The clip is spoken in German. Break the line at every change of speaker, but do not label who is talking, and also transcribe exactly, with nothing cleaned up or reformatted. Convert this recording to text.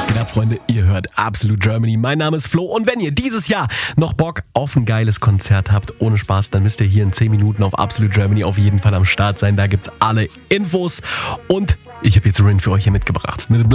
Was geht ab, Freunde? Ihr hört Absolute Germany. Mein Name ist Flo und wenn ihr dieses Jahr noch Bock auf ein geiles Konzert habt, ohne Spaß, dann müsst ihr hier in zehn Minuten auf Absolute Germany auf jeden Fall am Start sein. Da gibt's alle Infos und ich habe jetzt Rin für euch hier mitgebracht. Mit